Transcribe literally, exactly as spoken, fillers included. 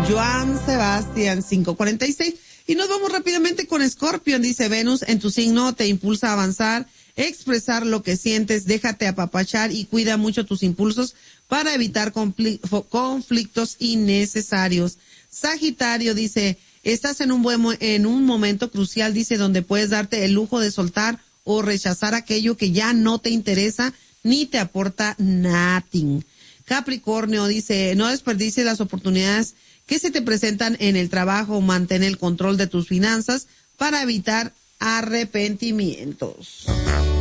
Joan Sebastián cinco cuarenta y seis. Y nos vamos rápidamente con Scorpion. Dice: Venus en tu signo te impulsa a avanzar, expresar lo que sientes, déjate apapachar y cuida mucho tus impulsos para evitar conflictos innecesarios. Sagitario dice: estás en un buen mo- en un momento crucial, dice, donde puedes darte el lujo de soltar o rechazar aquello que ya no te interesa ni te aporta nothing. Capricornio dice: no desperdicies las oportunidades que se te presentan en el trabajo, mantén el control de tus finanzas para evitar arrepentimientos.